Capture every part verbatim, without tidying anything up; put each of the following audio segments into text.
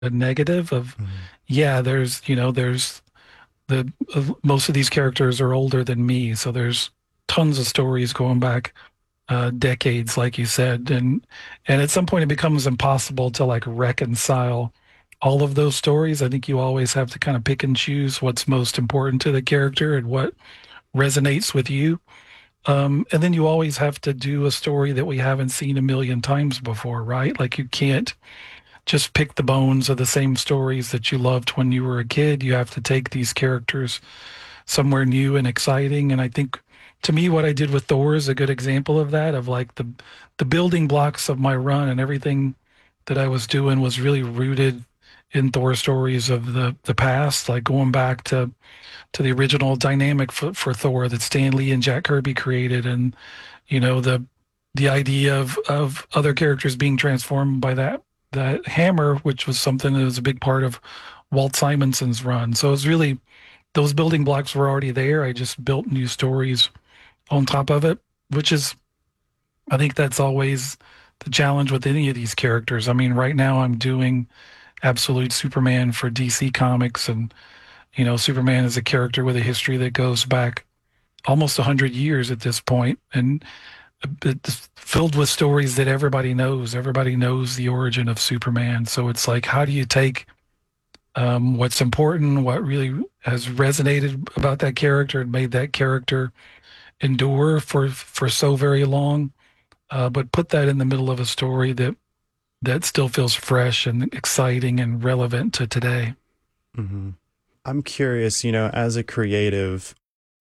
a negative of, Mhm. yeah, there's, you know, there's the uh, most of these characters are older than me, so there's tons of stories going back uh, decades, like you said, and and at some point it becomes impossible to like reconcile all of those stories. I think you always have to kind of pick and choose what's most important to the character and what resonates with you. Um, and then you always have to do a story that we haven't seen a million times before, right? Like you can't just pick the bones of the same stories that you loved when you were a kid. You have to take these characters somewhere new and exciting. And I think to me, what I did with Thor is a good example of that, of like the the building blocks of my run and everything that I was doing was really rooted in Thor stories of the the past, like going back to to the original dynamic for, for Thor that Stan Lee and Jack Kirby created, and you know the the idea of of other characters being transformed by that that hammer, which was something that was a big part of Walt Simonson's run. So it's really those building blocks were already there. I just built new stories on top of it, which is, I think that's always the challenge with any of these characters. I mean, right now I'm doing Absolute Superman for D C Comics, and, you know, Superman is a character with a history that goes back almost one hundred years at this point, and it's filled with stories that everybody knows. Everybody knows the origin of Superman. So it's like, how do you take um, what's important, what really has resonated about that character and made that character endure for for so very long, uh, but put that in the middle of a story that that still feels fresh and exciting and relevant to today. Mhm. I'm curious, you know, as a creative,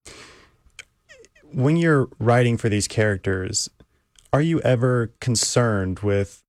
when you're writing for these characters, are you ever concerned with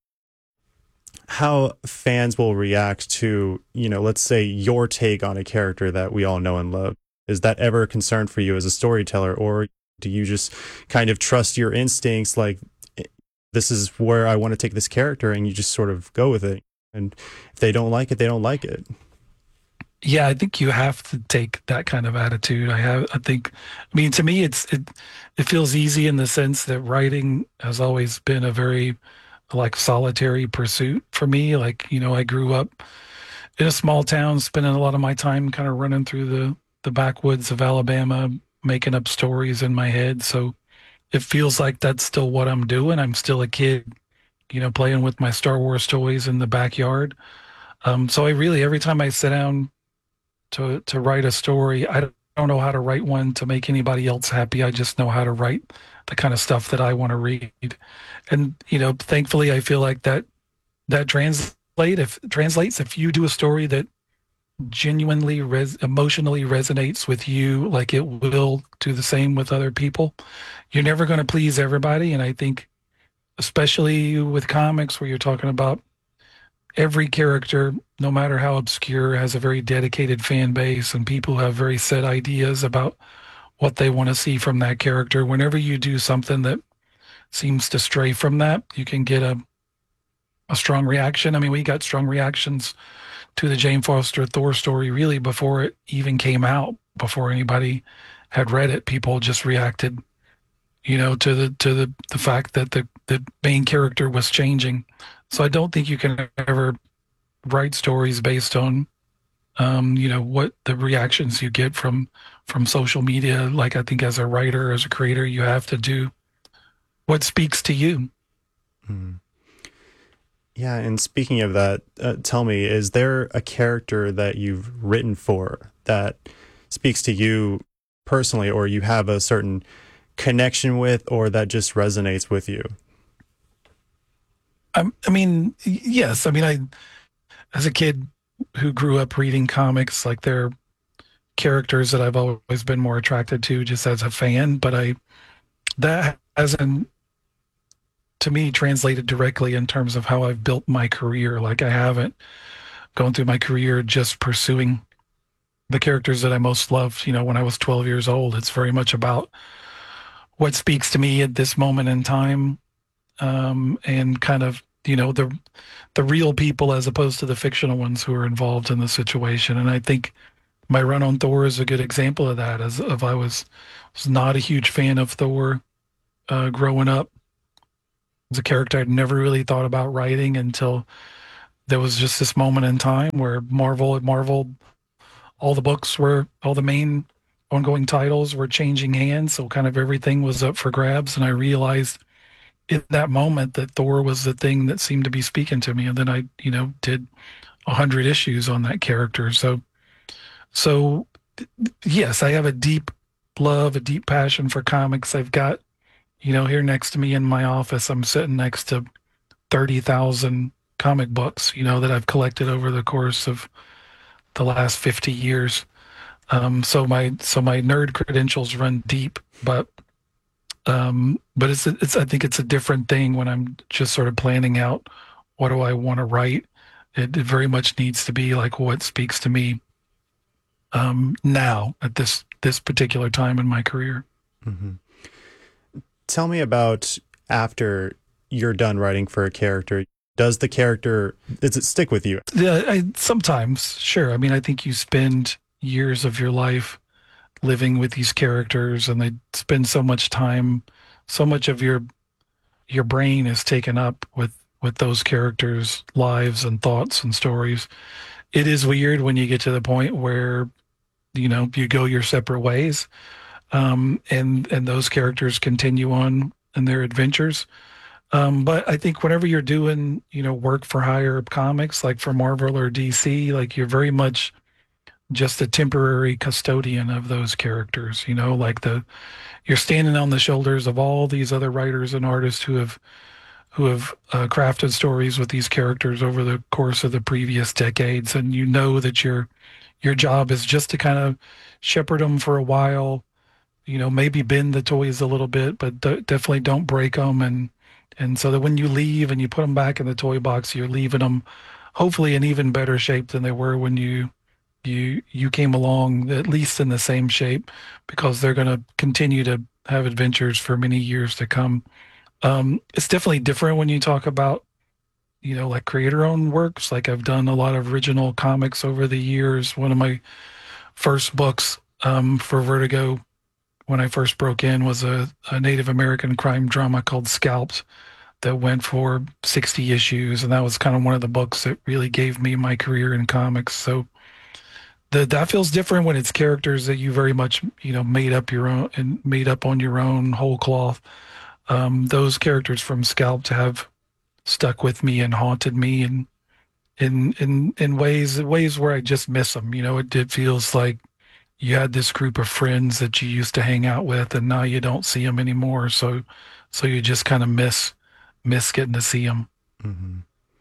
how fans will react to, you know, let's say your take on a character that we all know and love? Is that ever a concern for you as a storyteller, or do you just kind of trust your instincts, like "Eh, this is where I want to take this character, and you just sort of go with it? And if they don't like it, they don't like it. Yeah, I think you have to take that kind of attitude. I have, I think, I mean, to me, it's it it feels easy in the sense that writing has always been a very like solitary pursuit for me. Like, you know, I grew up in a small town, spending a lot of my time kind of running through the the backwoods of Alabama, making up stories in my head. So it feels like that's still what I'm doing. I'm still a kid, you know, playing with my Star Wars toys in the backyard. Um, so I really, every time I sit down to to write a story, I don't know how to write one to make anybody else happy. I just know how to write the kind of stuff that I want to read. And, you know, thankfully I feel like that that translate if translates if you do a story that genuinely res- emotionally resonates with you, like it will do the same with other people. You're never going to please everybody, and I think especially with comics where you're talking about every character, no matter how obscure, has a very dedicated fan base, and people have very set ideas about what they want to see from that character. Whenever you do something that seems to stray from that, you can get a, a strong reaction. I mean, we got strong reactions to the Jane Foster Thor story really before it even came out, before anybody had read it. People just reacted, you know, to the to the the fact that the the main character was changing. So I don't think you can ever write stories based on um, you know, what the reactions you get from from social media. Like I think as a writer, as a creator, you have to do what speaks to you. Mm. Yeah, and speaking of that, uh, tell me, is there a character that you've written for that speaks to you personally, or you have a certain connection with, or that just resonates with you? I, I mean, yes. I mean, I as a kid who grew up reading comics, like they're characters that I've always been more attracted to just as a fan. But I that hasn't to me translated directly in terms of how I've built my career. Like I haven't gone through my career just pursuing the characters that I most loved, you know, when I was twelve years old. It's very much about what speaks to me at this moment in time, um, and kind of, you know, the the real people as opposed to the fictional ones who are involved in the situation. And I think my run on Thor is a good example of that. As if I was was not a huge fan of Thor uh, growing up, as a character I'd never really thought about writing until there was just this moment in time where Marvel at Marvel, all the books were, all the main ongoing titles were changing hands. So kind of everything was up for grabs. And I realized in that moment that Thor was the thing that seemed to be speaking to me. And then I, you know, did a hundred issues on that character. So, so yes, I have a deep love, a deep passion for comics. I've got, you know, here next to me in my office, I'm sitting next to thirty thousand comic books, you know, that I've collected over the course of the last fifty years. Um, so my, so my nerd credentials run deep, but, um, but it's, it's, I think it's a different thing when I'm just sort of planning out what do I want to write. It, it very much needs to be like what speaks to me, um, now at this, this particular time in my career. Mm-hmm. Tell me about after you're done writing for a character. Does the character, does it stick with you? Yeah, I, sometimes, sure. I mean, I think you spend years of your life living with these characters, and they spend so much time, so much of your your brain is taken up with with those characters' lives and thoughts and stories. It is weird when you get to the point where, you know, you go your separate ways, um, and and those characters continue on in their adventures. Um, but I think whenever you're doing, you know, work for hire comics, like for Marvel or D C, like you're very much just a temporary custodian of those characters, you know, like the, you're standing on the shoulders of all these other writers and artists who have, who have uh, crafted stories with these characters over the course of the previous decades. And you know that your, your job is just to kind of shepherd them for a while, you know, maybe bend the toys a little bit, but d- definitely don't break them. And, and so that when you leave and you put them back in the toy box, you're leaving them hopefully in even better shape than they were when you, you, you came along, at least in the same shape, because they're going to continue to have adventures for many years to come. Um, it's definitely different when you talk about, you know, like creator-owned works. Like I've done a lot of original comics over the years. One of my first books um, for Vertigo, when I first broke in, was a, a Native American crime drama called Scalped that went for sixty issues. And that was kind of one of the books that really gave me my career in comics. So the, that feels different when it's characters that you very much, you know, made up your own and made up on your own whole cloth. Um, those characters from Scalped have stuck with me and haunted me in, in, in, in ways, ways where I just miss them. You know, it, it feels like you had this group of friends that you used to hang out with, and now you don't see them anymore. So, so you just kind of miss, miss getting to see them. Mm-hmm.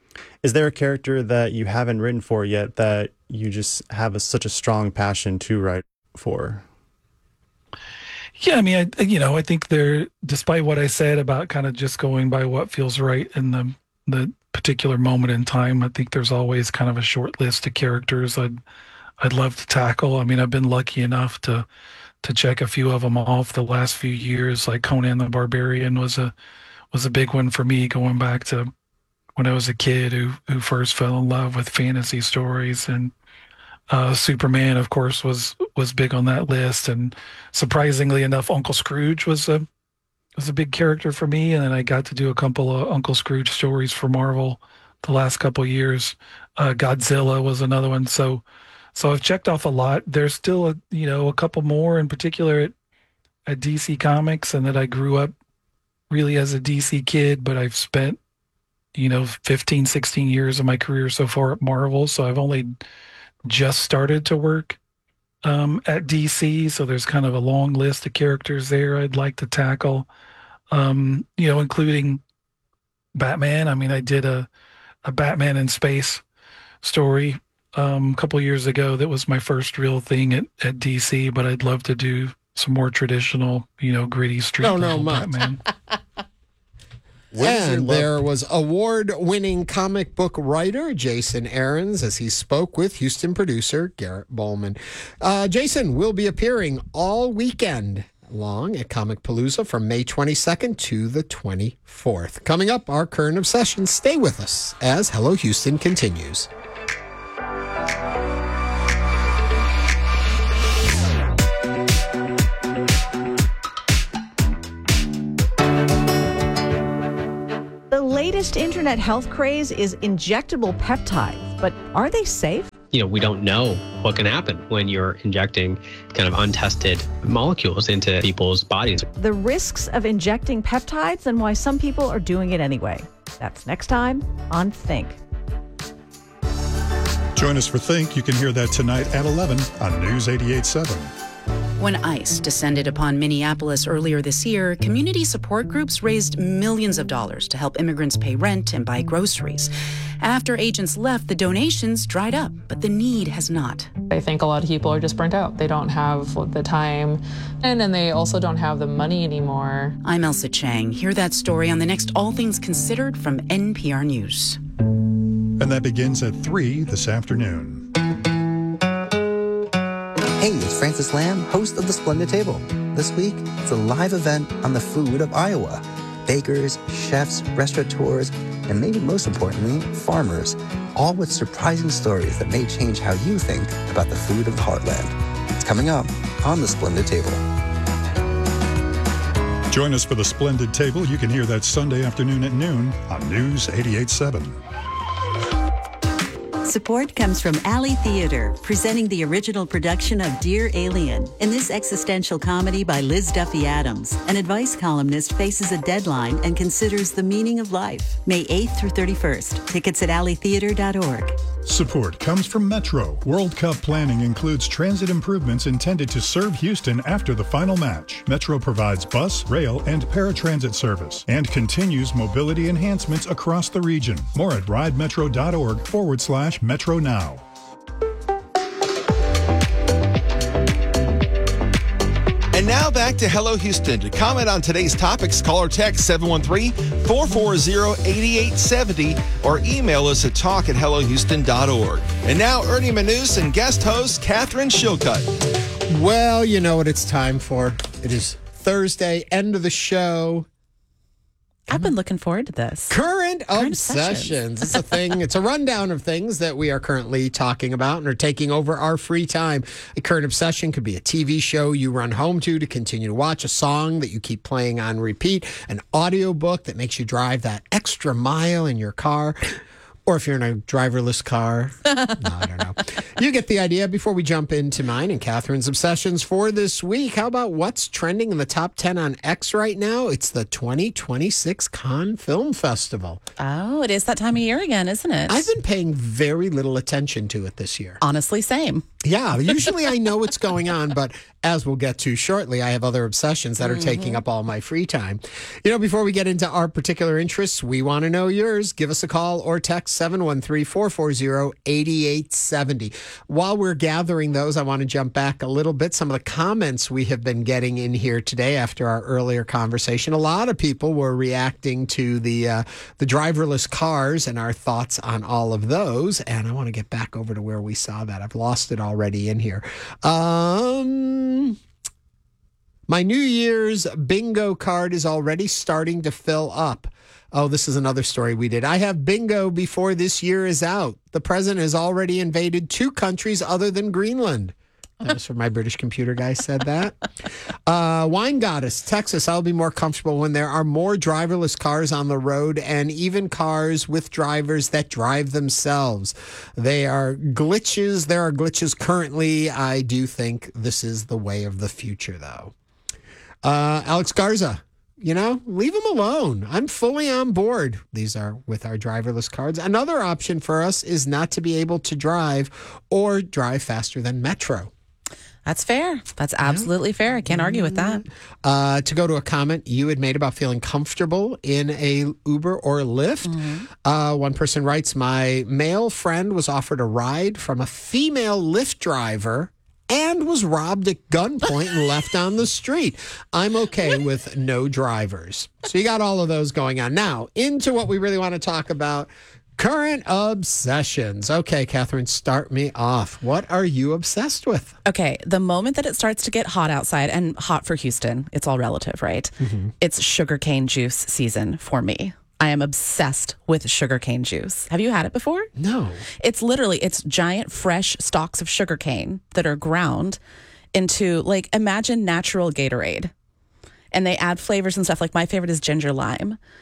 Is there a character that you haven't written for yet that you just have a, such a strong passion to write for? Yeah, I mean, I, you know, I think there, despite what I said about kind of just going by what feels right in the the particular moment in time, I think there's always kind of a short list of characters I'd I'd love to tackle. I mean, I've been lucky enough to to check a few of them off the last few years. Like Conan the Barbarian was a was a big one for me, going back to when I was a kid who who first fell in love with fantasy stories. And uh, Superman, of course, was was big on that list. And surprisingly enough, Uncle Scrooge was a was a big character for me. And then I got to do a couple of Uncle Scrooge stories for Marvel the last couple of years. Uh, Godzilla was another one. So so I've checked off a lot. There's still a you know a couple more in particular at, at D C Comics, and that I grew up really as a D C kid, but I've spent you know fifteen, sixteen years of my career so far at Marvel. So I've only just started to work um, at D C. So there's kind of a long list of characters there I'd like to tackle, um, you know, including Batman. I mean, I did a, a Batman in space story um, a couple years ago. That was my first real thing at, at D C, but I'd love to do some more traditional, you know, gritty street no, level no, Batman. And there was award-winning comic book writer Jason Aarons as he spoke with Houston producer Garrett Bowman. Uh, Jason will be appearing all weekend long at Comic Palooza from May twenty-second to the twenty-fourth. Coming up, our current obsession. Stay with us as Hello Houston continues. latest latest internet health craze is injectable peptides, but are they safe? You know, we don't know what can happen when you're injecting kind of untested molecules into people's bodies. The risks of injecting peptides and why some people are doing it anyway. That's next time on Think. Join us for Think. You can hear that tonight at eleven on News eighty-eight point seven. When ICE descended upon Minneapolis earlier this year, community support groups raised millions of dollars to help immigrants pay rent and buy groceries. After agents left, the donations dried up, but the need has not. I think a lot of people are just burnt out. They don't have the time, and, and they also don't have the money anymore. I'm Elsa Chang. Hear that story on the next All Things Considered from N P R News. And that begins at three this afternoon. Hey, it's Francis Lamb, host of The Splendid Table. This week, it's a live event on the food of Iowa. Bakers, chefs, restaurateurs, and maybe most importantly, farmers, all with surprising stories that may change how you think about the food of the heartland. It's coming up on The Splendid Table. Join us for The Splendid Table. You can hear that Sunday afternoon at noon on News eighty-eight point seven. Support comes from Alley Theater, presenting the original production of Dear Alien. In this existential comedy by Liz Duffy Adams, an advice columnist faces a deadline and considers the meaning of life. May eighth through thirty-first. Tickets at alley theater dot org. Support comes from Metro. World Cup planning includes transit improvements intended to serve Houston after the final match. Metro provides bus, rail, and paratransit service and continues mobility enhancements across the region. More at ridemetro.org forward slash Metro Now. And now back to Hello Houston. To comment on today's topics, call or text seven one three, four four zero, eight eight seven zero or email us at talk at hello houston dot org. And now Ernie Manous and guest host Catherine Shilcutt. Well, you know what it's time for. It is Thursday, end of the show. I've been looking forward to this. Current, Current obsessions. It's a thing. It's a rundown of things that we are currently talking about and are taking over our free time. A current obsession could be a T V show you run home to to continue to watch, a song that you keep playing on repeat, an audiobook that makes you drive that extra mile in your car. Or if you're in a driverless car. No, I don't know. You get the idea. Before we jump into mine and Catherine's obsessions for this week, how about what's trending in the top ten on X right now? It's the twenty twenty-six Cannes Film Festival. Oh, it is that time of year again, isn't it? I've been paying very little attention to it this year. Honestly, same. Yeah, usually I know what's going on, but as we'll get to shortly, I have other obsessions that are mm-hmm. taking up all my free time. You know, before we get into our particular interests, we want to know yours. Give us a call or text seven one three, four four zero, eight eight seven zero. While we're gathering those, I want to jump back a little bit. Some of the comments we have been getting in here today after our earlier conversation. A lot of people were reacting to the uh, the driverless cars and our thoughts on all of those. And I want to get back over to where we saw that. I've lost it already in here. Um... My New Year's bingo card is already starting to fill up. Oh, this is another story we did. I have bingo before this year is out. The president has already invaded two countries other than Greenland. That was from my British computer guy said that. Uh, Wine Goddess, Texas, I'll be more comfortable when there are more driverless cars on the road and even cars with drivers that drive themselves. They are glitches. There are glitches currently. I do think this is the way of the future, though. Uh, Alex Garza, you know, leave them alone. I'm fully on board. These are with our driverless cards. Another option for us is not to be able to drive or drive faster than Metro. That's fair. That's absolutely yeah. fair. I can't argue with that. Uh, to go to a comment you had made about feeling comfortable in a Uber or Lyft. Mm-hmm. Uh, one person writes, my male friend was offered a ride from a female Lyft driver and was robbed at gunpoint and left on the street. I'm okay with no drivers. So you got all of those going on. Now, into what we really want to talk about, current obsessions. Okay, Catherine, start me off. What are you obsessed with? Okay, the moment that it starts to get hot outside, and hot for Houston, it's all relative, right? Mm-hmm. It's sugarcane juice season for me. I am obsessed with sugarcane juice. Have you had it before? No. It's literally, it's giant fresh stalks of sugarcane that are ground into, like, imagine natural Gatorade. And they add flavors and stuff. Like, my favorite is ginger lime.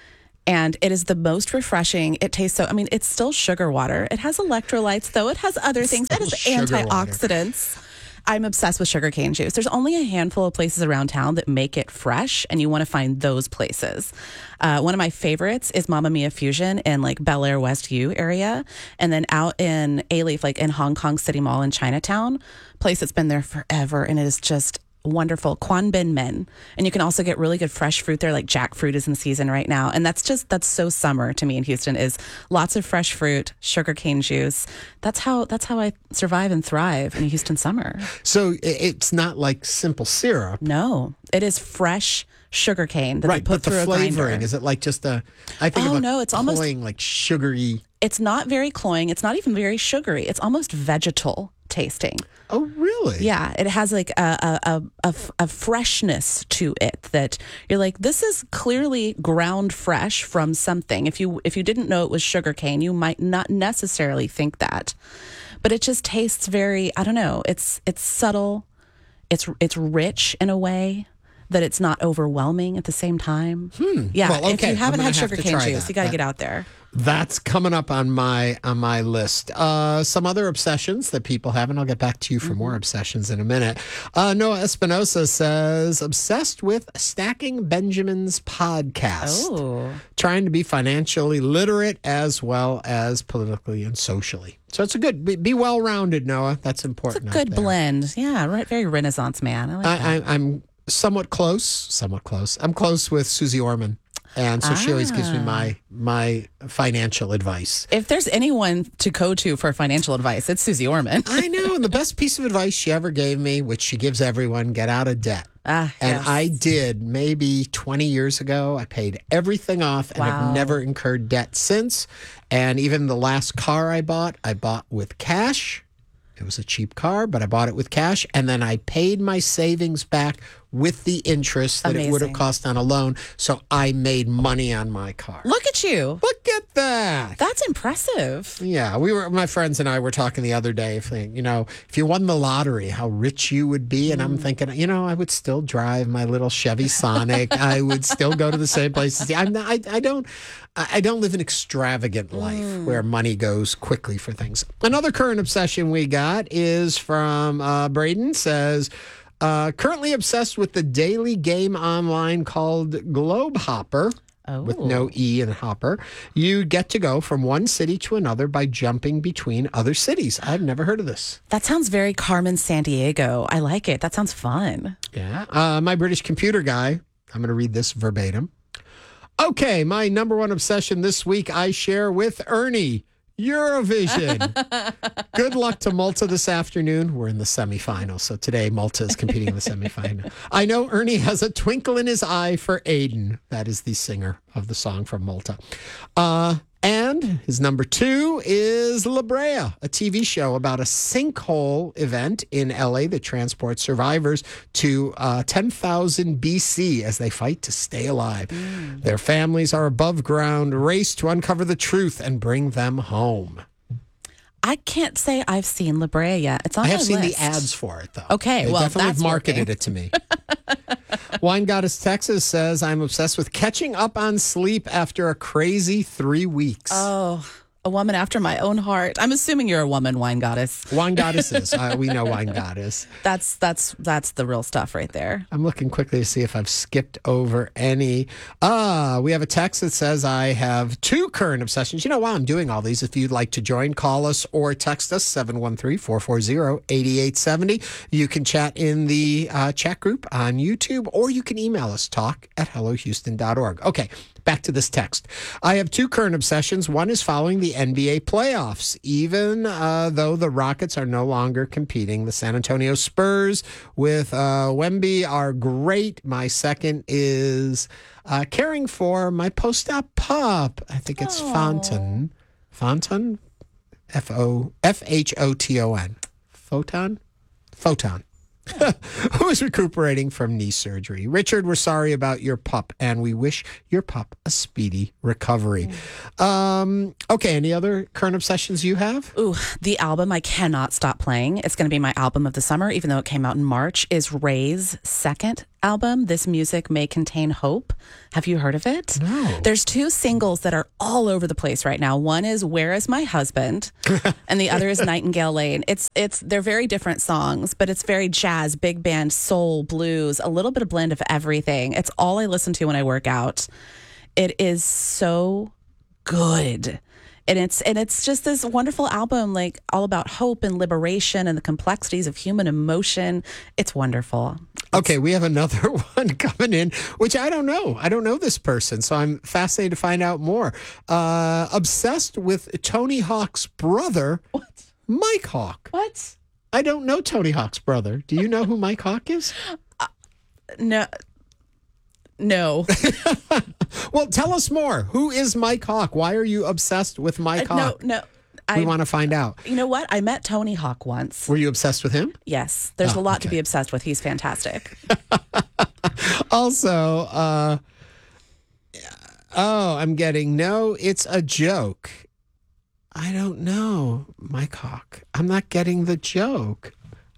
And it is the most refreshing. It tastes so, I mean, it's still sugar water. It has electrolytes, though. It has other things. It has sugar water. antioxidants. I'm obsessed with sugarcane juice. There's only a handful of places around town that make it fresh, and you want to find those places. Uh, one of my favorites is Mamma Mia Fusion in like Bel Air West U area. And then out in A-Leaf, like in Hong Kong City Mall in Chinatown, place that's been there forever, and it is just wonderful. Quan Bin Men. And you can also get really good fresh fruit there, like jackfruit is in season right now. And that's just, that's so summer to me in Houston, is lots of fresh fruit, sugarcane juice. That's how, that's how I survive and thrive in a Houston summer. So i- it's not like simple syrup. No, it is fresh sugarcane that Right, they put but the through a flavoring, grinder. is it like just a, I think Oh, of a no, it's almost- cloying, like sugary. It's not very cloying. It's not even very sugary. It's almost vegetal tasting. Oh, really? Yeah, it has like a a, a, a, a freshness to it that you're like, this is clearly ground fresh from something. If you if you didn't know it was sugarcane, you might not necessarily think that, but it just tastes very, I don't know. It's it's subtle. It's it's rich in a way that it's not overwhelming at the same time. Hmm. Yeah, Well, if okay, you haven't I'm had gonna have to sugarcane try juice, that. you got to That- get out there. That's coming up on my on my list. Uh, some other obsessions that people have, and I'll get back to you for more obsessions in a minute. Uh, Noah Espinosa says, obsessed with Stacking Benjamins podcast. Oh. Trying to be financially literate as well as politically and socially. So it's a good, be, be well-rounded, Noah. That's important. It's a good out there. blend. Yeah, right, very Renaissance man. I like that. I, I, I'm somewhat close, somewhat close. I'm close with Susie Orman. And so she always gives me Ah. my my financial advice. If there's anyone to go to for financial advice, it's Susie Orman. I know. And the best piece of advice she ever gave me, which she gives everyone, get out of debt. Ah, And yes. I did maybe twenty years ago. I paid everything off and Wow. have never incurred debt since. And even the last car I bought, I bought with cash. It was a cheap car, but I bought it with cash. And then I paid my savings back with the interest that it would have Amazing. cost on a loan. So I made money on my car. Look at you. Look at that. That's impressive. Yeah, we were. My friends and I were talking the other day. If you know, if you won the lottery, how rich you would be. And I'm thinking, you know, I would still drive my little Chevy Sonic. I would still go to the same places. I'm not. I, I don't. I I don't live an extravagant life where money goes quickly for things. Another current obsession we got is from uh, Braden. Says. Uh, currently obsessed with the daily game online called Globe Hopper. With no E in Hopper. You get to go from one city to another by jumping between other cities. I've never heard of this. That sounds very Carmen San Diego. I like it. That sounds fun. Yeah. Uh, my British computer guy, I'm going to read this verbatim. Okay, my number one obsession this week I share with Ernie. Eurovision. Good luck to Malta this afternoon. We're in the semifinals. So today, Malta is competing in the semifinal. I know Ernie has a twinkle in his eye for Aiden. That is the singer of the song from Malta. Uh, and his number two is La Brea, a T V show about a sinkhole event in L A that transports survivors to uh, ten thousand B C as they fight to stay alive. Mm. Their families are above ground, race to uncover the truth and bring them home. I can't say I've seen La Brea yet. It's on I have my seen list. the ads for it, though. Okay, they well, definitely that's marketed working. it to me. Wine Goddess Texas says, I'm obsessed with catching up on sleep after a crazy three weeks. Oh, a woman after my own heart. I'm assuming you're a woman, Wine Goddess. Wine Goddesses. uh, we know Wine Goddess. That's that's that's the real stuff right there. I'm looking quickly to see if I've skipped over any. Ah, we have a text that says I have two current obsessions. You know, while I'm doing all these, if you'd like to join, call us or text us, seven one three, four four zero, eight eight seven zero. You can chat in the uh, chat group on YouTube, or you can email us, talk at hello houston dot org. Okay, back to this text. I have two current obsessions. One is following the N B A playoffs. Even uh, though the Rockets are no longer competing, the San Antonio Spurs with uh, Wemby are great. My second is uh, caring for my post-op pup. I think it's Aww. Fonton. Fonton? F O F H O T O N. Photon? Photon. Who is recuperating from knee surgery. Richard, we're sorry about your pup, and we wish your pup a speedy recovery. Um, okay, any other current obsessions you have? Ooh, the album I cannot stop playing. It's going to be my album of the summer, even though it came out in March, is Ray's second album, This Music May Contain Hope. Have you heard of it? No. There's two singles that are all over the place right now. One is Where Is My Husband? And the other is Nightingale Lane. It's it's they're very different songs, but it's very jazz, big band, soul, blues, a little bit of blend of everything. It's all I listen to when I work out. It is so good. And it's and it's just this wonderful album, like all about hope and liberation and the complexities of human emotion. It's wonderful. Okay, we have another one coming in, which I don't know. I don't know this person, so I'm fascinated to find out more. Uh, obsessed with Tony Hawk's brother, What? Mike Hawk. What? I don't know Tony Hawk's brother. Do you know who Mike Hawk is? No. No. Well, tell us more. Who is Mike Hawk? Why are you obsessed with Mike Uh, no, Hawk? no. We I, want to find out. you know what? I met Tony Hawk once. Were you obsessed with him? Yes. There's Oh, a lot to okay. be obsessed with. He's fantastic. Also, uh, oh, I'm getting no, it's a joke. I don't know, Mike Hawk. I'm not getting the joke.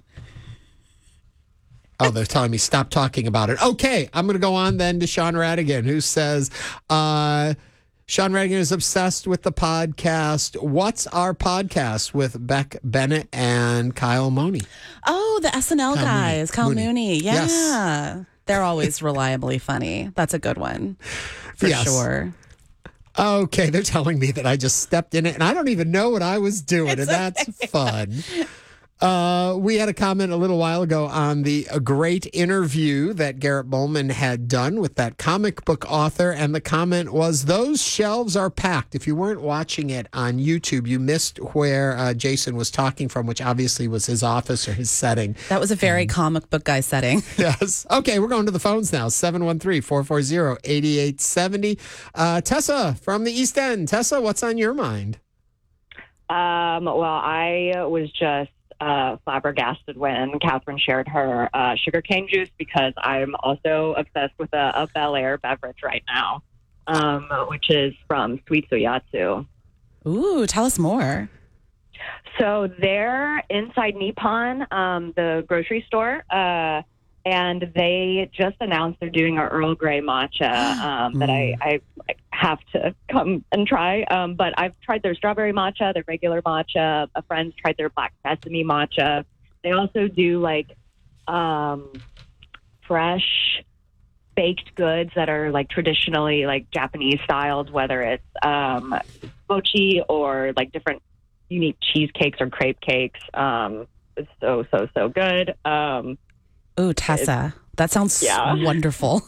Oh, they're telling me stop talking about it. Okay, I'm going to go on then to Sean Radigan, who says, uh, Sean Radigan is obsessed with the podcast. What's Our Podcast with Beck Bennett and Kyle Mooney? Oh, the S N L Kyle guys. Mooney. Kyle Mooney. Mooney. Yeah. Yes. They're always reliably funny. That's a good one. For Yes. sure. Okay, they're telling me that I just stepped in it, and I don't even know what I was doing, It's and that's fun. Uh, we had a comment a little while ago on the a great interview that Garrett Bowman had done with that comic book author, and the comment was, those shelves are packed. If you weren't watching it on YouTube, you missed where uh, Jason was talking from, which obviously was his office or his setting. That was a very comic book guy setting. Yes. Okay, we're going to the phones now. seven one three, four four zero, eight eight seven zero. Uh, Tessa from the East End. Tessa, what's on your mind? Um, well, I was just uh, flabbergasted when Catherine shared her uh, sugarcane juice because I'm also obsessed with a, a Bel Air beverage right now, um, which is from Sweet Suyatsu. Ooh, tell us more. So they're inside Nippon, um, the grocery store, uh, and they just announced they're doing an Earl Grey matcha um, that I, I have to come and try. Um, but I've tried their strawberry matcha, their regular matcha. A friend's tried their black sesame matcha. They also do like um, fresh baked goods that are like traditionally like Japanese styled, whether it's um, mochi or like different unique cheesecakes or crepe cakes. Um, it's so, so, so good. Um, Ooh, Tessa. That sounds Yeah. wonderful.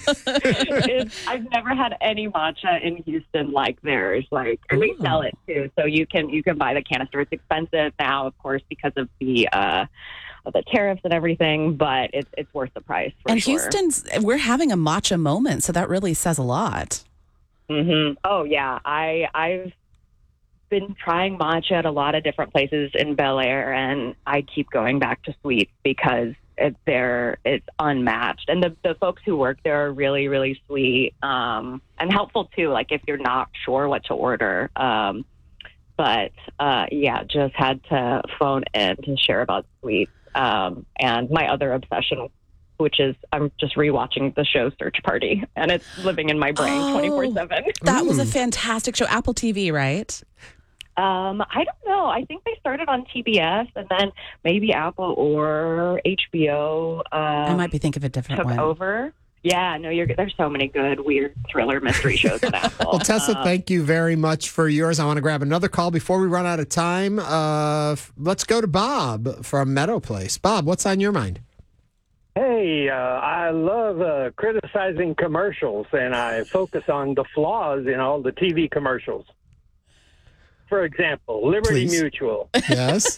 it's, I've never had any matcha in Houston like theirs. Like, and they sell it too, so you can you can buy the canister. It's expensive now, of course, because of the uh, of the tariffs and everything, but it's it's worth the price. For and sure. Houston's, we're having a matcha moment, so that really says a lot. Mm-hmm. Oh yeah, I I've been trying matcha at a lot of different places in Bel Air, and I keep going back to Sweets because it, they're it's unmatched, and the the folks who work there are really really sweet um, and helpful too. Like if you're not sure what to order, um, but uh, yeah, just had to phone in to share about Sweets um, and my other obsession, which is I'm just rewatching the show Search Party, and it's living in my brain twenty-four seven. That was a fantastic show. Apple T V, right? Um, I don't know. I think they started on T B S, and then maybe Apple or H B O. Um, I might be thinking of a different took one. over. Yeah, no, you're. There's so many good, weird thriller mystery shows on Apple. Well, Tessa, Um, thank you very much for yours. I want to grab another call before we run out of time. Uh, f- let's go to Bob from Meadow Place. Bob, what's on your mind? Hey, uh, I love uh, criticizing commercials, and I focus on the flaws in all the T V commercials. For example, Liberty Please. Mutual. Yes.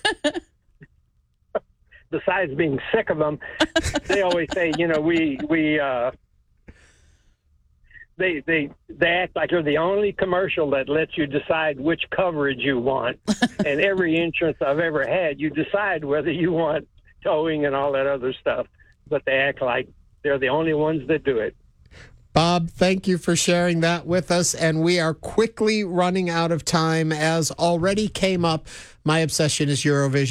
Besides being sick of them, they always say, you know, we we uh, they they they act like they're the only commercial that lets you decide which coverage you want. And every insurance I've ever had, you decide whether you want towing and all that other stuff. But they act like they're the only ones that do it. Bob, thank you for sharing that with us. And we are quickly running out of time. As already came up, my obsession is Eurovision.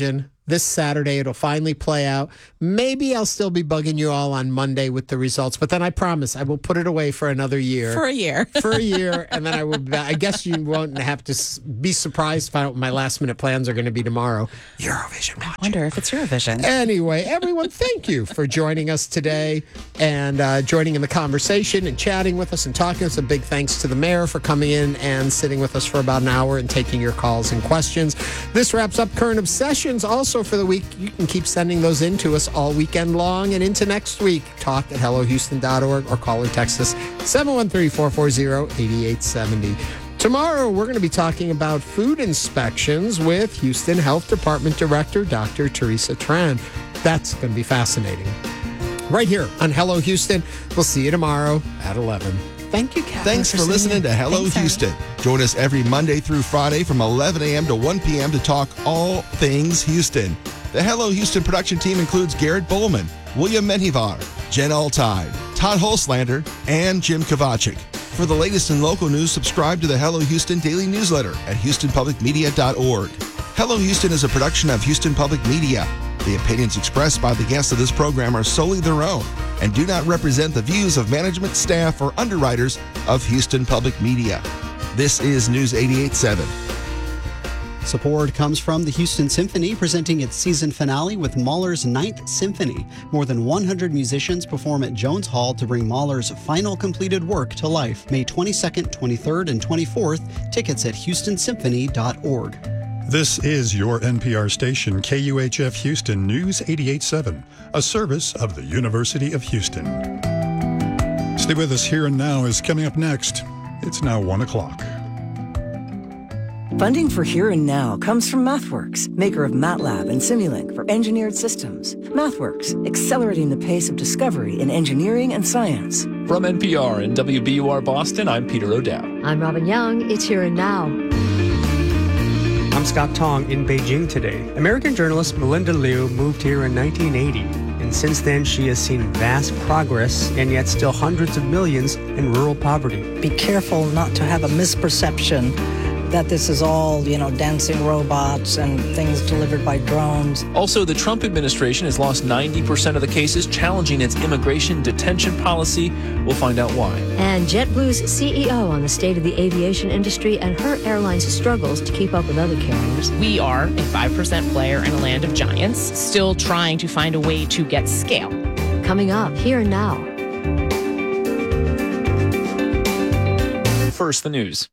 this Saturday. It'll finally play out. Maybe I'll still be bugging you all on Monday with the results, but then I promise I will put it away for another year. For a year. For a year, and then I will. I guess you won't have to s- be surprised to find out what my last minute plans are going to be tomorrow. Eurovision watch. I wonder if it's Eurovision. Anyway, everyone, thank you for joining us today and uh, joining in the conversation and chatting with us and talking to us. A big thanks to the mayor for coming in and sitting with us for about an hour and taking your calls and questions. This wraps up Current Obsessions. Also for the week, you can keep sending those in to us all weekend long and into next week. Talk at hello houston dot org or call or text us seven one three, four four zero, eight eight seven zero. Tomorrow, we're going to be talking about food inspections with Houston Health Department Director Doctor Teresa Tran. That's going to be fascinating. Right here on Hello Houston. We'll see you tomorrow at eleven. Thank you, Catherine. Thanks for listening to Hello Thanks, Houston. Join us every Monday through Friday from eleven a.m. to one p.m. to talk all things Houston. The Hello Houston production team includes Garrett Bowman, William Menjivar, Jen Altide, Todd Holslander, and Jim Kovacic. For the latest in local news, subscribe to the Hello Houston daily newsletter at houston public media dot org. Hello Houston is a production of Houston Public Media. The opinions expressed by the guests of this program are solely their own and do not represent the views of management, staff, or underwriters of Houston Public Media. This is News eighty-eight point seven. Support comes from the Houston Symphony, presenting its season finale with Mahler's Ninth Symphony. More than one hundred musicians perform at Jones Hall to bring Mahler's final completed work to life. May twenty-second, twenty-third, and twenty-fourth. Tickets at houston symphony dot org. This is your N P R station, K U H F Houston News eighty-eight point seven, a service of the University of Houston. Stay with us. Here and Now is coming up next. It's now one o'clock. Funding for Here and Now comes from MathWorks, maker of MATLAB and Simulink for engineered systems. MathWorks, accelerating the pace of discovery in engineering and science. From N P R and W B U R Boston, I'm Peter O'Dowd. I'm Robin Young. It's Here and Now. I'm Scott Tong in Beijing today. American journalist Melinda Liu moved here in nineteen eighty, and since then she has seen vast progress and yet still hundreds of millions in rural poverty. Be careful not to have a misperception that this is all, you know, dancing robots and things delivered by drones. Also, the Trump administration has lost ninety percent of the cases challenging its immigration detention policy. We'll find out why. And JetBlue's C E O on the state of the aviation industry and her airline's struggles to keep up with other carriers. We are a five percent player in a land of giants, still trying to find a way to get scale. Coming up, Here and Now. First, the news.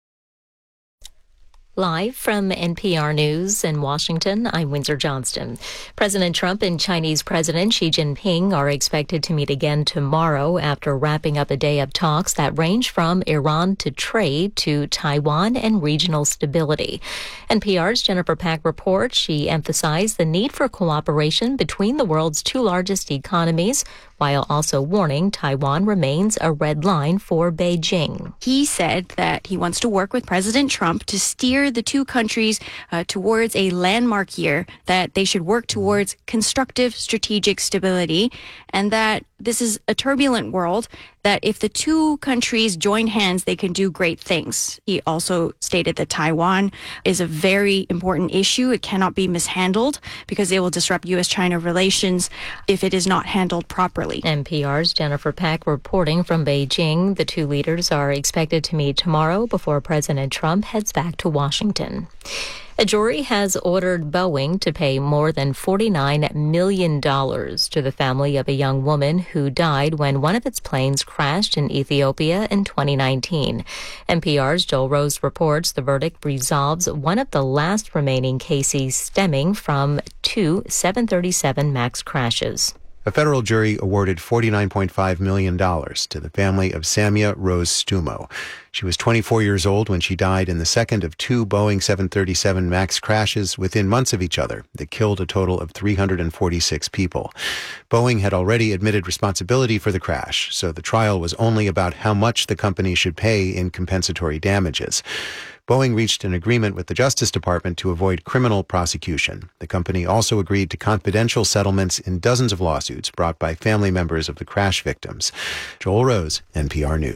Live from N P R News in Washington, I'm Windsor Johnston. President Trump and Chinese President Xi Jinping are expected to meet again tomorrow after wrapping up a day of talks that range from Iran to trade to Taiwan and regional stability. N P R's Jennifer Pack reports she emphasized the need for cooperation between the world's two largest economies, while also warning Taiwan remains a red line for Beijing. He said that he wants to work with President Trump to steer the two countries uh, towards a landmark year, that they should work towards constructive strategic stability, and that this is a turbulent world, that if the two countries join hands, they can do great things. He also stated that Taiwan is a very important issue. It cannot be mishandled because it will disrupt U S China relations if it is not handled properly. N P R's Jennifer Pack reporting from Beijing. The two leaders are expected to meet tomorrow before President Trump heads back to Washington. A jury has ordered Boeing to pay more than forty-nine million dollars to the family of a young woman who died when one of its planes crashed in Ethiopia in twenty nineteen. N P R's Joel Rose reports the verdict resolves one of the last remaining cases stemming from two seven thirty-seven MAX crashes. A federal jury awarded forty-nine point five million dollars to the family of Samia Rose Stumo. She was twenty-four years old when she died in the second of two Boeing seven thirty-seven MAX crashes within months of each other that killed a total of three hundred forty-six people. Boeing had already admitted responsibility for the crash, so the trial was only about how much the company should pay in compensatory damages. Boeing reached an agreement with the Justice Department to avoid criminal prosecution. The company also agreed to confidential settlements in dozens of lawsuits brought by family members of the crash victims. Joel Rose, N P R News.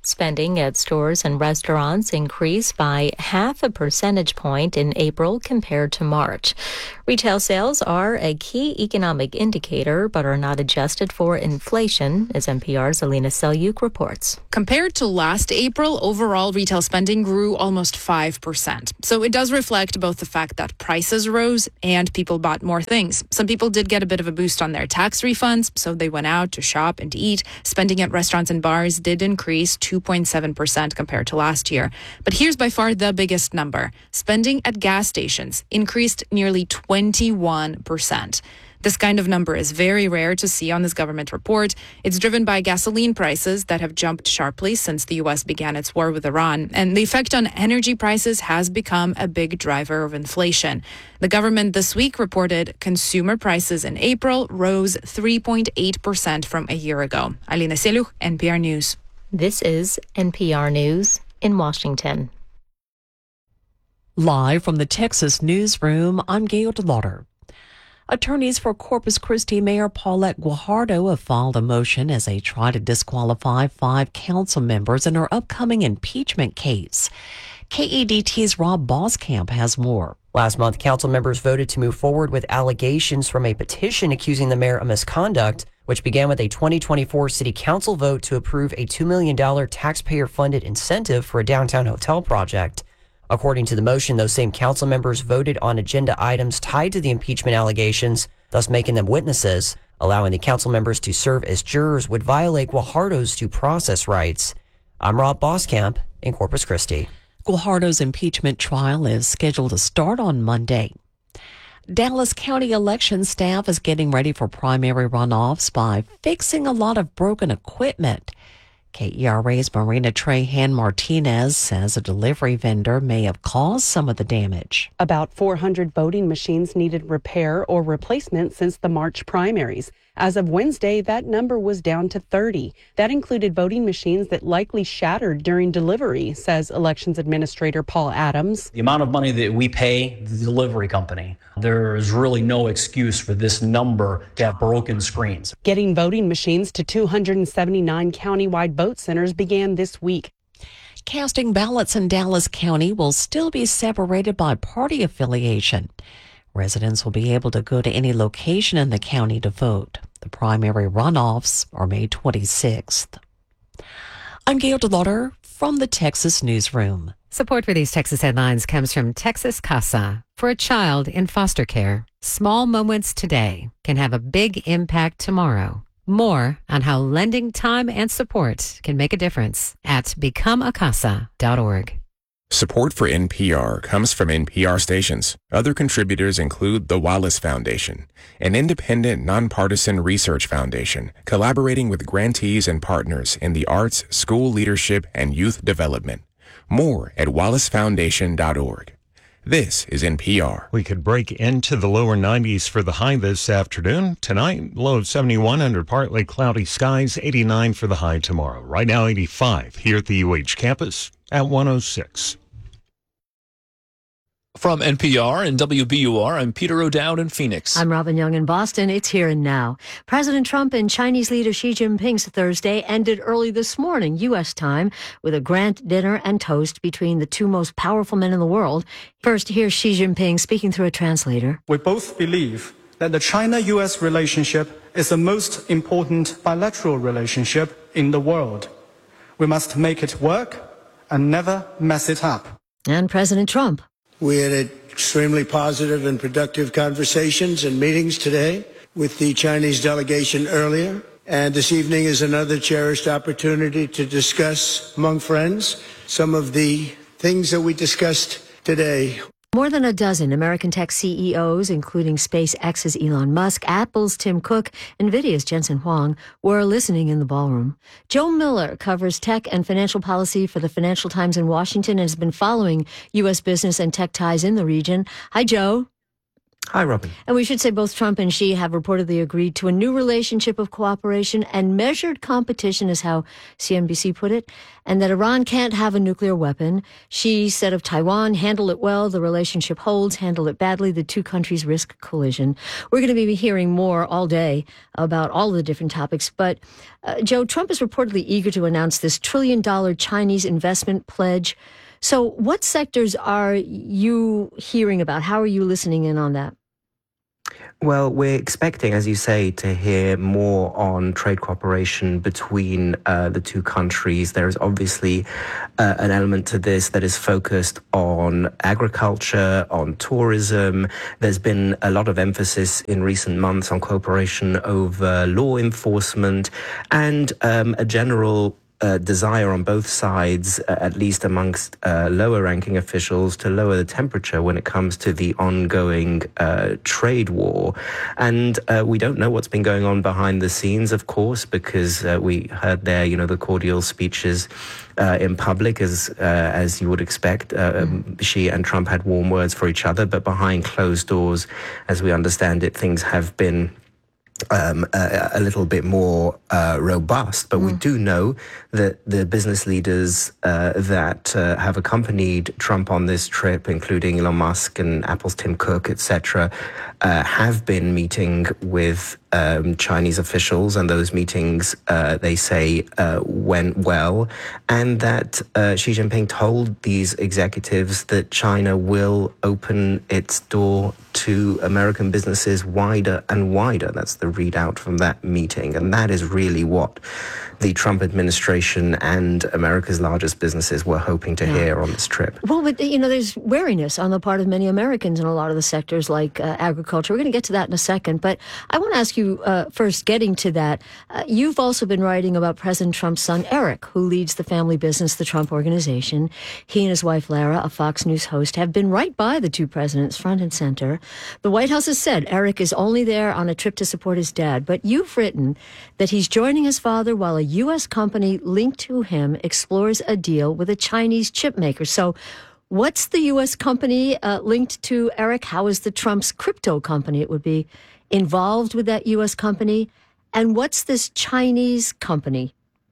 Spending at stores and restaurants increased by half a percentage point in April compared to March. Retail sales are a key economic indicator but are not adjusted for inflation, as N P R's Alina Selyuk reports. Compared to last April, overall retail spending grew almost five percent. So it does reflect both the fact that prices rose and people bought more things. Some people did get a bit of a boost on their tax refunds, so they went out to shop and to eat. Spending at restaurants and bars did increase two point seven percent compared to last year. But here's by far the biggest number. Spending at gas stations increased nearly twenty-one percent. This kind of number is very rare to see on this government report. It's driven by gasoline prices that have jumped sharply since the U S began its war with Iran. And the effect on energy prices has become a big driver of inflation. The government this week reported consumer prices in April rose three point eight percent from a year ago. Alina Selyuk, N P R News. This is N P R News in Washington. Live from the Texas newsroom, I'm Gail DeLauder. Attorneys for Corpus Christi Mayor Paulette Guajardo have filed a motion as they try to disqualify five council members in her upcoming impeachment case. K E D T's Rob Boskamp has more. Last month, council members voted to move forward with allegations from a petition accusing the mayor of misconduct, which began with a twenty twenty-four city council vote to approve a two million dollars taxpayer-funded incentive for a downtown hotel project. According to the motion, those same council members voted on agenda items tied to the impeachment allegations, thus making them witnesses. Allowing the council members to serve as jurors would violate Guajardo's due process rights. I'm Rob Boskamp in Corpus Christi. Guajardo's impeachment trial is scheduled to start on Monday. Dallas County election staff is getting ready for primary runoffs by fixing a lot of broken equipment. K E R A's Marina Trahan Martinez says a delivery vendor may have caused some of the damage. About four hundred voting machines needed repair or replacement since the March primaries. As of Wednesday, that number was down to thirty. That included voting machines that likely shattered during delivery, says Elections Administrator Paul Adams. The amount of money that we pay the delivery company, there is really no excuse for this number to have broken screens. Getting voting machines to two hundred seventy-nine countywide vote centers began this week. Casting ballots in Dallas County will still be separated by party affiliation. Residents will be able to go to any location in the county to vote. The primary runoffs are May twenty-sixth. I'm Gail DeLauder from the Texas Newsroom. Support for these Texas headlines comes from Texas Casa. For a child in foster care, small moments today can have a big impact tomorrow. More on how lending time and support can make a difference at become a casa dot org. Support for N P R comes from N P R stations. Other contributors include the Wallace Foundation, an independent, nonpartisan research foundation collaborating with grantees and partners in the arts, school leadership, and youth development. More at wallace foundation dot org. This is N P R. We could break into the lower nineties for the high this afternoon. Tonight, low of seventy-one under partly cloudy skies, eighty-nine for the high tomorrow. Right now, eighty-five here at the U H campus at one oh six. From N P R and W B U R, I'm Peter O'Dowd in Phoenix. I'm Robin Young in Boston. It's here and now. President Trump and Chinese leader Xi Jinping's Thursday ended early this morning, U S time, with a grand dinner and toast between the two most powerful men in the world. First, here's Xi Jinping speaking through a translator. We both believe that the China-U S relationship is the most important bilateral relationship in the world. We must make it work and never mess it up. And President Trump. We had extremely positive and productive conversations and meetings today with the Chinese delegation earlier. And this evening is another cherished opportunity to discuss among friends some of the things that we discussed today. More than a dozen American tech C E Os, including SpaceX's Elon Musk, Apple's Tim Cook, NVIDIA's Jensen Huang, were listening in the ballroom. Joe Miller covers tech and financial policy for the Financial Times in Washington and has been following U S business and tech ties in the region. Hi, Joe. Hi, Robin. And we should say both Trump and Xi have reportedly agreed to a new relationship of cooperation and measured competition, is how C N B C put it, and that Iran can't have a nuclear weapon. Xi said of Taiwan, handle it well, the relationship holds, handle it badly, the two countries risk collision. We're going to be hearing more all day about all the different topics. But, uh, Joe, Trump is reportedly eager to announce this trillion dollar Chinese investment pledge. So what sectors are you hearing about? How are you listening in on that? Well, we're expecting, as you say, to hear more on trade cooperation between uh, the two countries. There is obviously uh, an element to this that is focused on agriculture, on tourism. There's been a lot of emphasis in recent months on cooperation over law enforcement and um, a general Uh, desire on both sides, uh, at least amongst uh, lower-ranking officials, to lower the temperature when it comes to the ongoing uh, trade war. And uh, we don't know what's been going on behind the scenes, of course, because uh, we heard there, you know, the cordial speeches uh, in public, as uh, as you would expect. Uh, mm. um, Xi and Trump had warm words for each other, but behind closed doors, as we understand it, things have been Um, a, a little bit more uh, robust, but mm. we do know that the business leaders uh, that uh, have accompanied Trump on this trip, including Elon Musk and Apple's Tim Cook, et cetera, uh, have been meeting with um, Chinese officials, and those meetings, uh, they say, uh, went well, and that uh, Xi Jinping told these executives that China will open its door to American businesses wider and wider. That's the readout from that meeting. And that is really what the Trump administration and America's largest businesses were hoping to yeah. hear on this trip. Well, but, you know, there's wariness on the part of many Americans in a lot of the sectors like uh, agriculture. We're going to get to that in a second. But I want to ask you uh, first, getting to that, uh, you've also been writing about President Trump's son, Eric, who leads the family business, the Trump Organization. He and his wife, Lara, a Fox News host, have been right by the two presidents, front and center. The White House has said Eric is only there on a trip to support his dad, but you've written that he's joining his father while a U S company linked to him explores a deal with a Chinese chip maker. So what's the U S company uh, linked to Eric? How is the Trump's crypto company, it would be, involved with that U S company? And what's this Chinese company?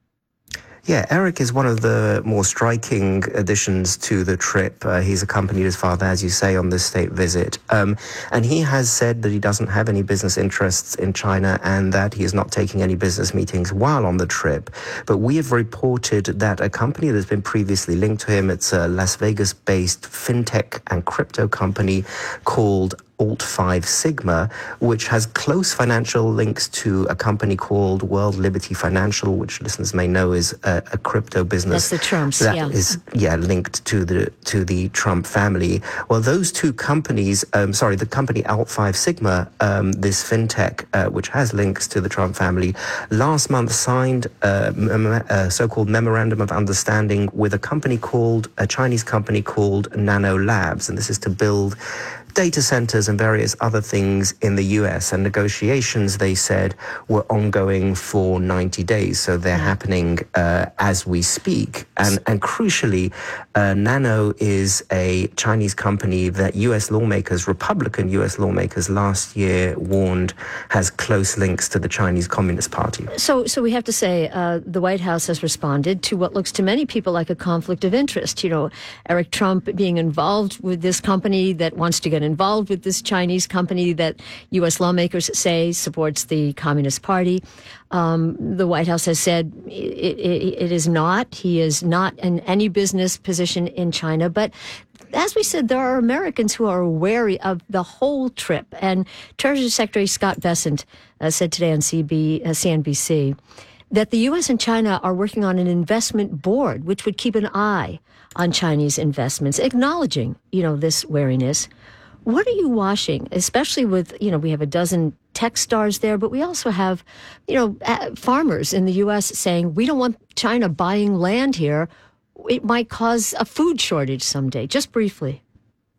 Yeah, Eric is one of the more striking additions to the trip. Uh, he's accompanied his father, as you say, on this state visit. Um, and he has said that he doesn't have any business interests in China and that he is not taking any business meetings while on the trip. But we have reported that a company that's been previously linked to him, it's a Las Vegas-based fintech and crypto company called Alt five Sigma, which has close financial links to a company called World Liberty Financial, which listeners may know is a, a crypto business. That's the Trumps, that yeah. is yeah linked to the to the Trump family. Well, those two companies, um, sorry, the company Alt five Sigma, um, this fintech, uh, which has links to the Trump family, last month signed a, a so-called memorandum of understanding with a company called a Chinese company called Nano Labs, and this is to build data centers and various other things in the U S. And negotiations, they said, were ongoing for ninety days. So they're happening uh, as we speak. And, and crucially, uh, Nano is a Chinese company that U S lawmakers, Republican U S lawmakers last year warned has close links to the Chinese Communist Party. So, so we have to say uh, the White House has responded to what looks to many people like a conflict of interest. You know, Eric Trump being involved with this company that wants to get involved with this Chinese company that U S lawmakers say supports the Communist Party. Um, the White House has said it, it, it is not. He is not in any business position in China. But as we said, there are Americans who are wary of the whole trip. And Treasury Secretary Scott Bessent uh, said today on C B, uh, C N B C that the U S and China are working on an investment board, which would keep an eye on Chinese investments, acknowledging, you know, this wariness. What are you watching, especially with, you know, we have a dozen tech stars there, but we also have, you know, uh, farmers in the U S saying, we don't want China buying land here. It might cause a food shortage someday. Just briefly.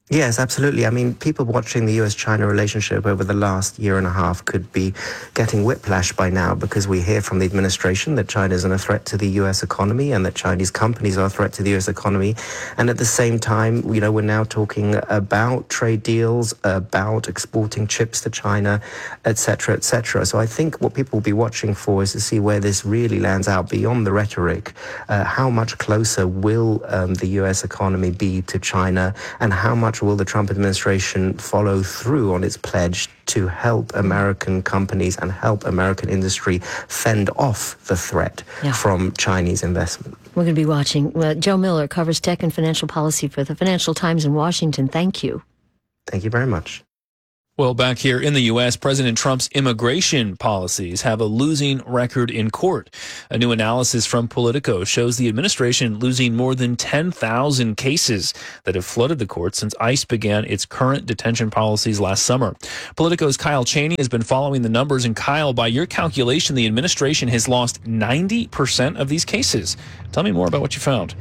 Yes, absolutely. I mean, people watching the U S China relationship over the last year and a half could be getting whiplash by now because we hear from the administration that China isn't a threat to the U S economy and that Chinese companies are a threat to the U S economy. And at the same time, you know, we're now talking about trade deals, about exporting chips to China, et cetera, et cetera. So I think what people will be watching for is to see where this really lands out beyond the rhetoric. Uh, how much closer will um, the U S economy be to China, and how much will the Trump administration follow through on its pledge to help American companies and help American industry fend off the threat yeah. from Chinese investment? We're going to be watching. Uh, Joe Miller covers tech and financial policy for the Financial Times in Washington. Thank you. Thank you very much. Well, back here in the U S, President Trump's immigration policies have a losing record in court. A new analysis from Politico shows the administration losing more than ten thousand cases that have flooded the courts since ICE began its current detention policies last summer. Politico's Kyle Cheney has been following the numbers, and Kyle, by your calculation, the administration has lost ninety percent of these cases. Tell me more about what you found.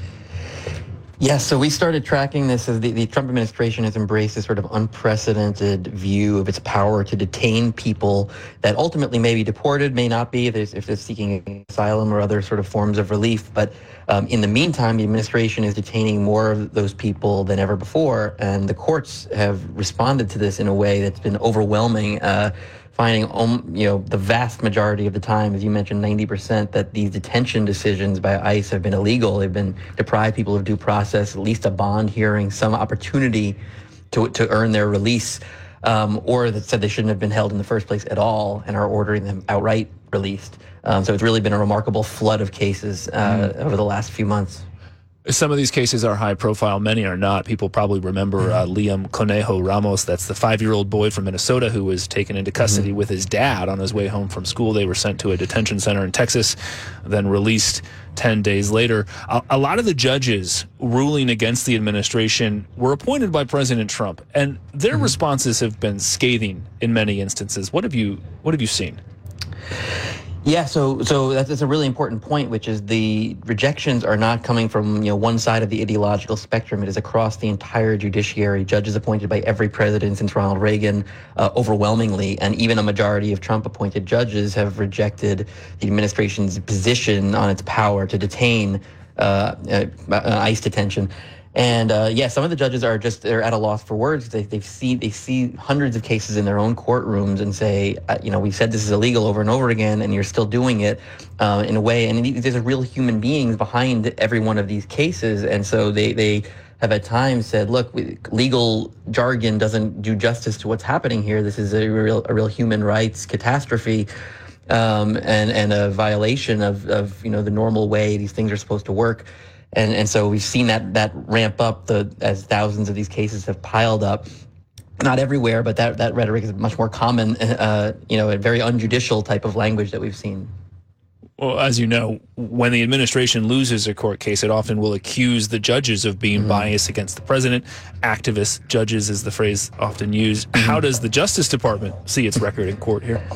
Yes, so we started tracking this as the, the Trump administration has embraced this sort of unprecedented view of its power to detain people that ultimately may be deported, may not be, if they're seeking asylum or other sort of forms of relief. But um, in the meantime, the administration is detaining more of those people than ever before, and the courts have responded to this in a way that's been overwhelming. Uh, finding, um, you know, the vast majority of the time, as you mentioned, ninety percent, that these detention decisions by ICE have been illegal. They've been deprived people of due process, at least a bond hearing, some opportunity to to earn their release, um, or that said they shouldn't have been held in the first place at all and are ordering them outright released. Um, so it's really been a remarkable flood of cases uh, mm. over the last few months. Some of these cases are high profile, many are not. People probably remember uh, Liam Conejo Ramos. That's the five-year-old boy from Minnesota who was taken into custody mm-hmm. with his dad on his way home from school. They were sent to a detention center in Texas, then released ten days later. A, a lot of the judges ruling against the administration were appointed by President Trump, and their mm-hmm. responses have been scathing in many instances. What have you, what have you seen? Yeah, so so that's, that's a really important point, which is the rejections are not coming from, you know, one side of the ideological spectrum. It is across the entire judiciary. Judges appointed by every president since Ronald Reagan, uh, overwhelmingly, and even a majority of Trump-appointed judges have rejected the administration's position on its power to detain uh, uh, ICE detention. And uh, yeah, some of the judges are just, they're at a loss for words. They they see they see hundreds of cases in their own courtrooms and say, uh, you know, we said this is illegal over and over again, and you're still doing it uh, in a way. And there's real human beings behind every one of these cases, and so they they have at times said, look, we, legal jargon doesn't do justice to what's happening here. This is a real a real human rights catastrophe. Um, and and a violation of of you know the normal way these things are supposed to work. And and so we've seen that that ramp up the as thousands of these cases have piled up. Not everywhere, but that, that rhetoric is much more common, uh, you know, a very unjudicial type of language that we've seen. Well, as you know, when the administration loses a court case, it often will accuse the judges of being mm-hmm. biased against the president. Activist judges is the phrase often used. Mm-hmm. How does the Justice Department see its record in court here?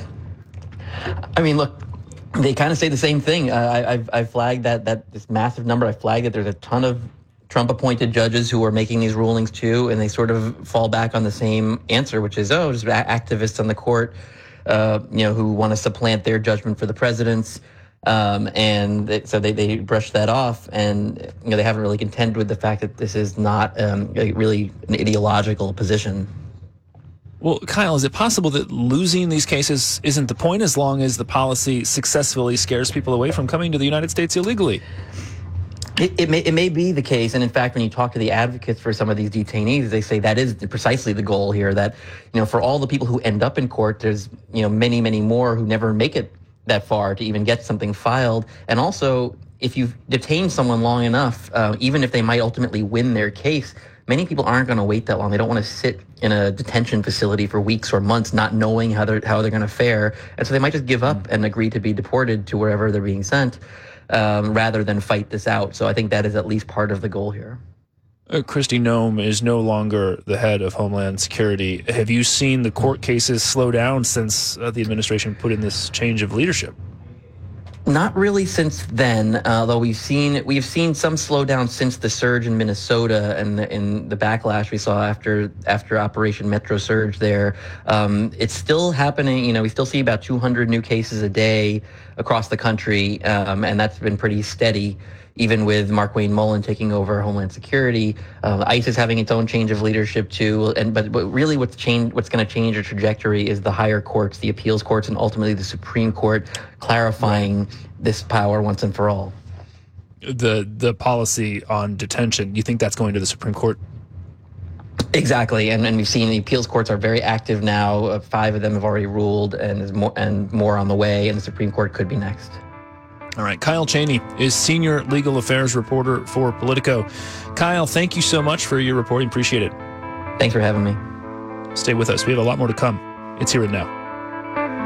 I mean, look, they kind of say the same thing. Uh, I, I've, I've flagged that, that this massive number. I flagged that there's a ton of Trump-appointed judges who are making these rulings too, and they sort of fall back on the same answer, which is, oh, just activists on the court, uh, you know, who want to supplant their judgment for the president's. Um, and it, so they, they brush that off, and you know they haven't really contended with the fact that this is not um, a, really an ideological position. Well, Kyle, is it possible that losing these cases isn't the point as long as the policy successfully scares people away from coming to the United States illegally? It, it may it may be the case, and in fact, when you talk to the advocates for some of these detainees, they say that is precisely the goal here. That you know, for all the people who end up in court, there's you know many many more who never make it that far to even get something filed. And also, if you've detained someone long enough, uh, even if they might ultimately win their case, many people aren't going to wait that long. They don't want to sit in a detention facility for weeks or months not knowing how they're, how they're going to fare. And so they might just give up and agree to be deported to wherever they're being sent um, rather than fight this out. So I think that is at least part of the goal here. Uh, Kristi Noem is no longer the head of Homeland Security. Have you seen the court cases slow down since uh, the administration put in this change of leadership? Not really since then, although we've seen we've seen some slowdown since the surge in Minnesota and the, in the backlash we saw after after Operation Metro Surge there. Um, it's still happening. You know, we still see about two hundred new cases a day across the country, um, and that's been pretty steady. Even with Markwayne Mullin taking over Homeland Security, uh, ICE is having its own change of leadership too. And but, but really, what's change, what's going to change the trajectory is the higher courts, the appeals courts, and ultimately the Supreme Court clarifying right. this power once and for all. The the policy on detention, you think that's going to the Supreme Court? Exactly, and, and we've seen the appeals courts are very active now. Uh, five of them have already ruled, and there's more and more on the way. And the Supreme Court could be next. All right, Kyle Cheney is senior legal affairs reporter for Politico. Kyle, thank you so much for your reporting. Appreciate it. Thanks for having me. Stay with us. We have a lot more to come. It's Here and Now.